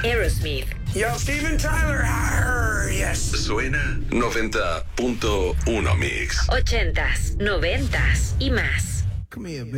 Aerosmith. Yo, Steven Tyler. Yes. Suena 90.1 Mix. 80s, 90s y más. Come here,